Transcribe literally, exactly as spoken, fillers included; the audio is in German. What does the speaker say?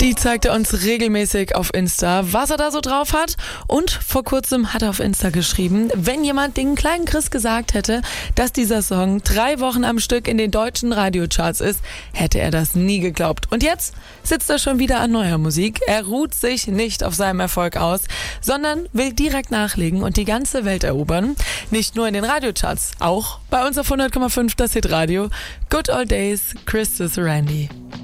Die zeigt er uns regelmäßig auf Insta, was er da so drauf hat. Und vor kurzem hat er auf Insta geschrieben, wenn jemand den kleinen Chris gesagt hätte, dass dieser Song drei Wochen am Stück in den deutschen Radiocharts ist, hätte er das nie geglaubt. Und jetzt sitzt er schon wieder an neuer Musik. Er ruht sich nicht auf seinem Erfolg aus, sondern will direkt nachlegen und die ganze Welt erobern. Nicht nur in den Radiocharts, auch bei uns auf hundert Komma fünf das Hitradio. Good Old Days, Chris is Randy.